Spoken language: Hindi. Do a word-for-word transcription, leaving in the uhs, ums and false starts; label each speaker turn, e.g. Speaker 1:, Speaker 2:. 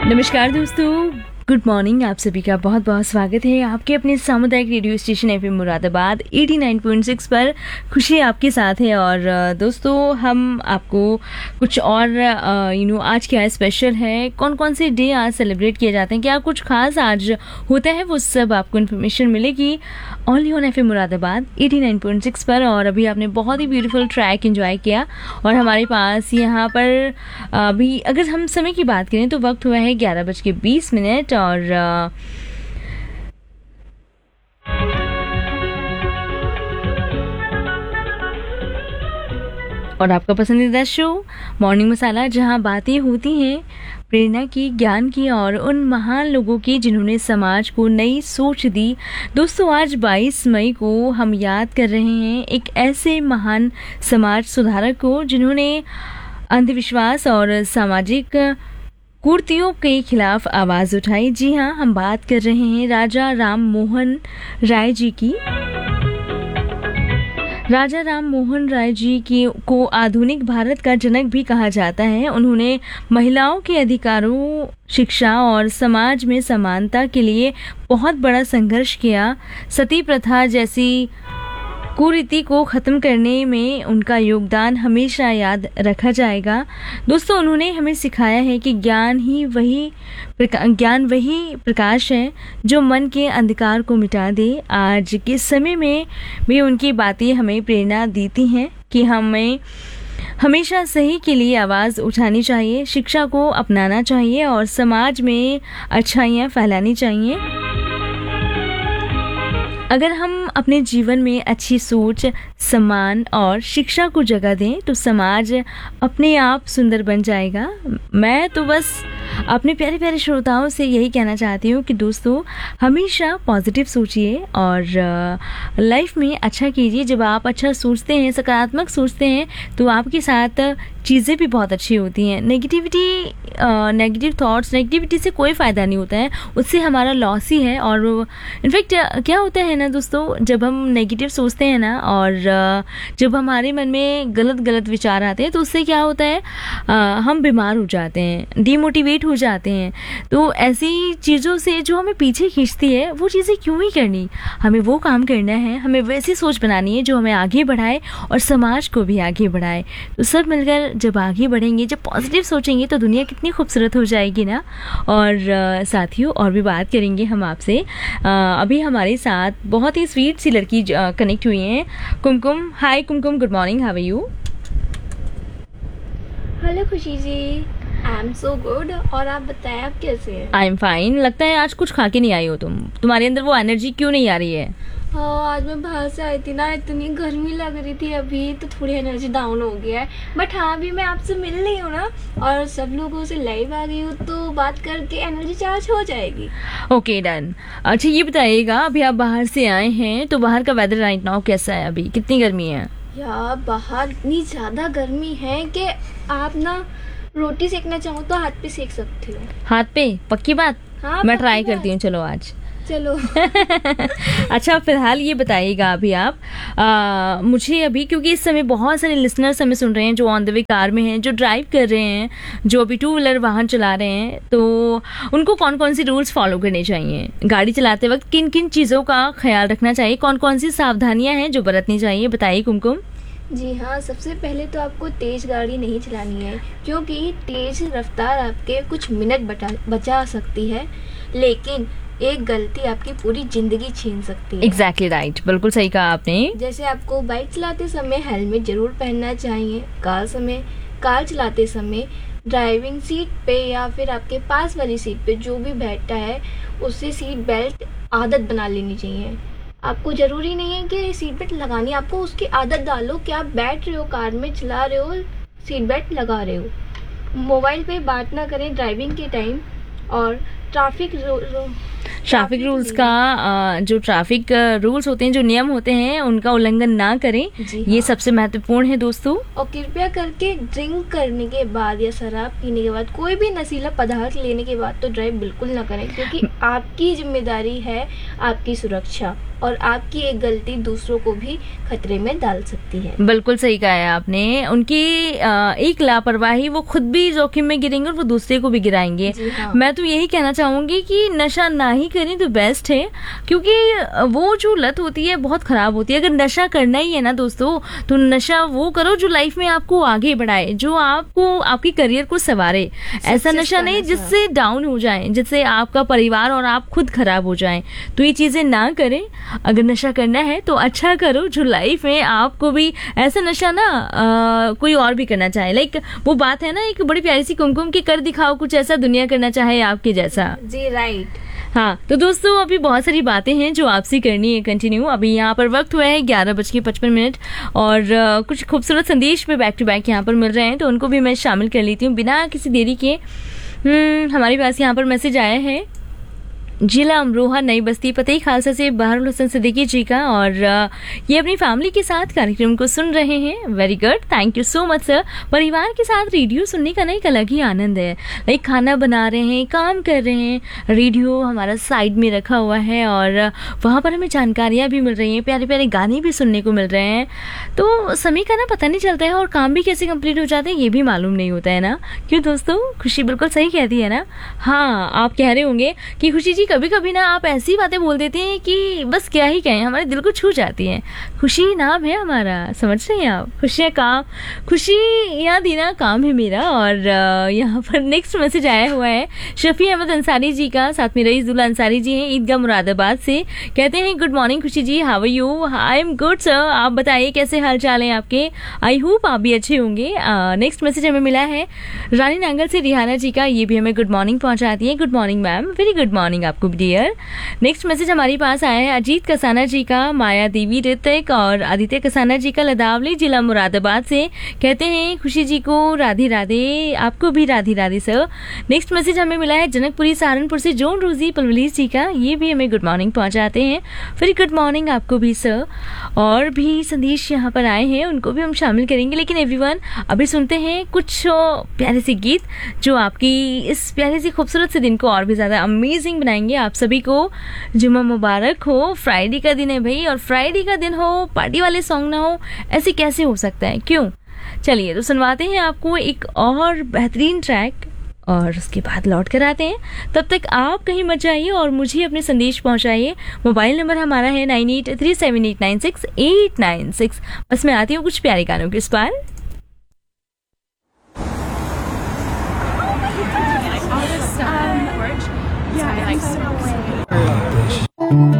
Speaker 1: नमस्कार दोस्तों, गुड मॉर्निंग। आप सभी का बहुत बहुत स्वागत है आपके अपने सामुदायिक रेडियो स्टेशन एफएम मुरादाबाद नवासी पॉइंट सिक्स पर। खुशी आपके साथ है। और दोस्तों, हम आपको कुछ और यू नो आज क्या स्पेशल है, कौन कौन से डे आज सेलिब्रेट किए जाते हैं, क्या कुछ खास आज होता है, वो सब आपको इन्फॉर्मेशन मिलेगी ओनली ऑन एफएम मुरादाबाद नवासी पॉइंट सिक्स पर। और अभी आपने बहुत ही ब्यूटीफुल ट्रैक एंजॉय किया और हमारे पास यहाँ पर अभी अगर हम समय की बात करें तो वक्त हुआ है ग्यारह बज के बीस मिनट और और आपका पसंदीदा शो मॉर्निंग मसाला, जहां बातें होती हैं प्रेरणा की, ज्ञान की और उन महान लोगों की जिन्होंने समाज को नई सोच दी। दोस्तों, आज बाईस मई को हम याद कर रहे हैं एक ऐसे महान समाज सुधारक को जिन्होंने अंधविश्वास और सामाजिक कुरीतियों के खिलाफ आवाज उठाई। जी हाँ, हम बात कर रहे हैं राजा राम मोहन राय जी की। राजा राम मोहन राय जी की को आधुनिक भारत का जनक भी कहा जाता है। उन्होंने महिलाओं के अधिकारों, शिक्षा और समाज में समानता के लिए बहुत बड़ा संघर्ष किया। सती प्रथा जैसी कुरीति को ख़त्म करने में उनका योगदान हमेशा याद रखा जाएगा। दोस्तों, उन्होंने हमें सिखाया है कि ज्ञान ही वही ज्ञान वही प्रकाश है जो मन के अंधकार को मिटा दे। आज के समय में भी उनकी बातें हमें प्रेरणा देती हैं कि हमें हमेशा सही के लिए आवाज़ उठानी चाहिए, शिक्षा को अपनाना चाहिए और समाज में अच्छाइयाँ फैलानी चाहिए। अगर हम अपने जीवन में अच्छी सोच, सम्मान और शिक्षा को जगह दें तो समाज अपने आप सुंदर बन जाएगा। मैं तो बस अपने प्यारे प्यारे श्रोताओं से यही कहना चाहती हूँ कि दोस्तों, हमेशा पॉजिटिव सोचिए और लाइफ में अच्छा कीजिए। जब आप अच्छा सोचते हैं, सकारात्मक सोचते हैं, तो आपके साथ चीज़ें भी बहुत अच्छी होती हैं। नेगेटिविटी नेगेटिव थॉट्स, नेगेटिविटी से कोई फ़ायदा नहीं होता है, उससे हमारा लॉस ही है। और इनफैक्ट क्या होता है ना दोस्तों, जब हम नेगेटिव सोचते हैं ना और जब हमारे मन में गलत गलत विचार आते हैं तो उससे क्या होता है, आ, हम बीमार हो जाते हैं, डीमोटिवेट हो जाते हैं। तो ऐसी चीज़ों से जो हमें पीछे खींचती है, वो चीज़ें क्यों ही करनी, हमें वो काम करना है, हमें वैसी सोच बनानी है जो हमें आगे बढ़ाए और समाज को भी आगे बढ़ाए। तो सब मिलकर जब आगे बढ़ेंगे, जब पॉजिटिव सोचेंगे, तो दुनिया कितनी खूबसूरत हो जाएगी ना। और साथियों, और भी बात करेंगे हम आपसे। अभी हमारे साथ बहुत ही स्वीट सी लड़की कनेक्ट हुई हैं, कुमकुम। हाय कुमकुम, good morning, how are you?
Speaker 2: Hello खुशी जी, आई एम सो गुड। और आप बताएं, आप कैसे हैं?
Speaker 1: I am fine. लगता है आज कुछ खा के नहीं आई हो तुम, तुम्हारे अंदर वो एनर्जी क्यों नहीं आ रही है?
Speaker 2: हाँ, आज मैं बाहर से आई थी ना, इतनी गर्मी लग रही थी, अभी तो थोड़ी एनर्जी डाउन हो गया है। बट हाँ, अभी मैं आपसे मिल रही हूँ ना और सब लोगों से लाइव आ गई हूँ, तो बात करके एनर्जी चार्ज हो जाएगी।
Speaker 1: Okay, done. अच्छा, ये बताइएगा, अभी आप बाहर से आए हैं तो बाहर का वेदर राइट नाउ कैसा है? अभी कितनी गर्मी है?
Speaker 2: यार, बाहर इतनी ज़्यादा गर्मी है कि आप ना रोटी सेकना चाहो तो हाथ पे सेक सकते हो।
Speaker 1: हाथ पे? पक्की बात?
Speaker 2: हाँ,
Speaker 1: मैं ट्राई करती हूँ, चलो आज।
Speaker 2: चलो।
Speaker 1: अच्छा, फिलहाल ये बताइएगा अभी आप आ, मुझे अभी, क्योंकि इस समय बहुत सारे लिसनर्स हमें सुन रहे हैं जो ऑन द वे कार में हैं, जो ड्राइव कर रहे हैं, जो अभी टू व्हीलर वाहन चला रहे हैं, तो उनको कौन कौन सी रूल्स फॉलो करने चाहिए गाड़ी चलाते वक्त? किन किन चीज़ों का ख्याल रखना चाहिए, कौन कौन सी सावधानियाँ हैं जो बरतनी चाहिए? बताइए कुमकुम।
Speaker 2: जी हाँ, सबसे पहले तो आपको तेज़ गाड़ी नहीं चलानी है, क्योंकि तेज़ रफ्तार आपके कुछ मिनट बचा बचा सकती है, लेकिन एक गलती आपकी पूरी जिंदगी छीन सकती है।
Speaker 1: एग्जैक्टली राइट, बिल्कुल सही कहा आपने।
Speaker 2: जैसे आपको बाइक चलाते समय हेलमेट जरूर पहनना चाहिए। कार समय कार चलाते समय ड्राइविंग सीट पे या फिर आपके पास वाली सीट पे जो भी बैठता है उससे सीट बेल्ट आदत बना लेनी चाहिए। आपको ज़रूरी नहीं है कि सीट बेल्ट लगानी, आपको उसकी आदत डालो कि आप बैठ रहे हो, कार में चला रहे हो, सीट बेल्ट लगा रहे हो। मोबाइल पे बात ना करें ड्राइविंग के टाइम और ट्रैफिक रू- रू-
Speaker 1: ट्रैफिक रूल्स का अ, जो ट्रैफिक रूल्स होते हैं, जो नियम होते हैं, उनका उल्लंघन ना करें,
Speaker 2: जी
Speaker 1: ये
Speaker 2: हाँ।
Speaker 1: सबसे महत्वपूर्ण है दोस्तों।
Speaker 2: और कृपया करके ड्रिंक करने के बाद या शराब पीने के बाद, कोई भी नशीला पदार्थ लेने के बाद तो ड्राइव बिल्कुल ना करें, क्योंकि आपकी जिम्मेदारी है आपकी सुरक्षा, और आपकी एक गलती दूसरों को भी खतरे में डाल सकती है।
Speaker 1: बिल्कुल सही कहा है आपने। उनकी अ, एक लापरवाही, वो खुद भी जोखिम में गिरेंगे और वो दूसरे को भी गिराएंगे।
Speaker 2: जी हाँ।
Speaker 1: मैं तो यही कहना चाहूंगी कि नशा ना ही करें तो बेस्ट है, क्योंकि वो जो लत होती है बहुत खराब होती है। अगर नशा करना ही है ना दोस्तों, तो नशा वो करो जो लाइफ में आपको आगे बढ़ाए, जो आपको आपकी करियर को संवारे। ऐसा नशा नहीं जिससे डाउन हो जाए, जिससे आपका परिवार और आप खुद खराब हो जाएं। तो ये चीजें ना करें। अगर नशा करना है तो अच्छा करो जो लाइफ में आपको भी, ऐसा नशा ना आ, कोई और भी करना चाहे। लाइक वो बात है ना, एक बड़ी प्यारी सी कुमकुम की, कर दिखाओ कुछ ऐसा दुनिया करना चाहे आपके जैसा।
Speaker 2: जी राइट।
Speaker 1: हाँ, तो दोस्तों अभी बहुत सारी बातें हैं जो आपसे करनी है कंटिन्यू। अभी यहाँ पर वक्त हुआ है ग्यारह बज के पचपन मिनट और आ, कुछ खूबसूरत संदेश में बैक टू बैक यहाँ पर मिल रहे हैं, तो उनको भी मैं शामिल कर लेती हूँ बिना किसी देरी के। हम्म, हमारे पास यहाँ पर मैसेज आया है जिला अमरोहा नई बस्ती पतेई खालसा से बहरुल हसन सिद्दीकी जी का, और अ, ये अपनी फैमिली के साथ कार्यक्रम को सुन रहे हैं। Very good, thank you so much sir. परिवार के साथ रेडियो सुनने का ना एक अलग ही आनंद है। लाइक खाना बना रहे हैं, काम कर रहे हैं, रेडियो हमारा साइड में रखा हुआ है और वहाँ पर हमें जानकारियाँ भी मिल रही हैं, प्यारे प्यारे गाने भी सुनने को मिल रहे हैं। तो समय का ना पता नहीं चलता है और काम भी कैसे कंप्लीट हो जाते हैं ये भी मालूम नहीं होता है ना। क्यों दोस्तों, खुशी बिल्कुल सही कहती है ना। हाँ, आप कह रहे होंगे कि खुशी जी कभी कभी ना आप ऐसी बातें बोल देते हैं कि बस क्या ही कहें, हमारे दिल को छू जाती हैं। खुशी नाम है हमारा, समझ रहे हैं आप। खुशियाँ काम, खुशी यहाँ देना काम है मेरा। और अ, यहाँ पर नेक्स्ट मैसेज आया हुआ है शफी अहमद अंसारी जी का, साथ में रईसुल्ला अंसारी जी हैं ईदगाह मुरादाबाद से। कहते हैं गुड मॉर्निंग खुशी जी, how are you. I am good sir, आप बताइए कैसे हाल चाल है आपके। आई होप आप भी अच्छे होंगे। नेक्स्ट मैसेज हमें मिला है रानी नांगल से रिहाना जी का, ये भी हमें गुड मॉर्निंग पहुंचाती है। Good morning ma'am, very good morning आपको डियर। नेक्स्ट मैसेज हमारे पास आया है अजीत कसाना जी का, माया देवी ऋतिक और आदित्य कसाना जी का, लदावली जिला मुरादाबाद से। कहते हैं खुशी जी को राधे राधे, आपको भी Radhe Radhe sir. Next message हमें मिला है जनकपुरी सहारनपुर से जोन रोजी पलवलीस जी का, ये भी हमें गुड मॉर्निंग पहुंचाते हैं। वेरी गुड मॉर्निंग आपको भी सर। और भी संदेश यहाँ पर आए हैं, उनको भी हम शामिल करेंगे, लेकिन एवरीवन अभी सुनते हैं कुछ प्यारे से गीत जो आपकी इस प्यारे से खूबसूरत से दिन को और भी ज़्यादा अमेजिंग बनाएंगे। आप सभी को जुम्मा मुबारक हो। फ्राइडे का दिन है भाई, और फ्राइडे का दिन हो पार्टी वाले सॉन्ग ना हो, ऐसे कैसे हो सकता है, क्यों। चलिए तो सुनवाते हैं आपको एक और बेहतरीन ट्रैक और उसके बाद लौट कर आते हैं। तब तक आप कहीं मत जाइए और मुझे अपने संदेश पहुंचाइए। मोबाइल नंबर हमारा है nine eight three seven eight nine six eight nine six. बस मैं आती हूँ कुछ प्यारे गानों के इस पार।
Speaker 3: Yeah,